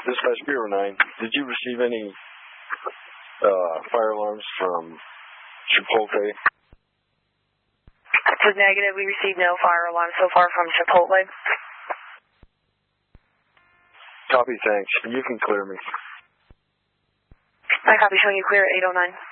Dispatch Bureau 9, did you receive any fire alarms from Chipotle? It's negative. We received no fire alarms so far from Chipotle. Copy, thanks. You can clear me. I copy, showing you clear at 809.